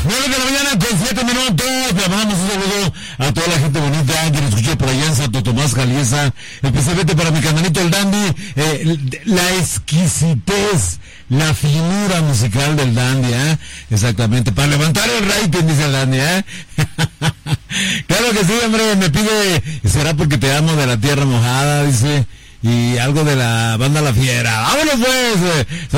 9 de la mañana con 7 minutos. Le mandamos un saludo a toda la gente bonita que nos escucha por allá en Santo Tomás, Jaliesa. Especialmente para mi canalito el Dandy. La exquisitez, la finura musical del Dandy, exactamente. Para levantar el rating, dice el Dandy, Claro que sí, hombre. Me pide, será porque te amo, de la tierra mojada, dice. Y algo de la banda La Fiera. ¡Vámonos pues!